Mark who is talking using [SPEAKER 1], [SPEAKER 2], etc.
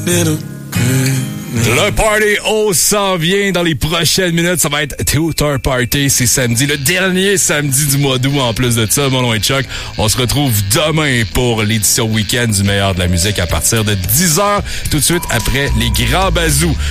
[SPEAKER 1] Le Party O s'en vient dans les prochaines minutes. Ça va être Tutor Party. C'est samedi, le dernier samedi du mois d'août. En plus de ça, mon nom est Chuck. On se retrouve demain pour l'édition week-end du meilleur de la musique à partir de 10h, tout de suite après les grands bazous.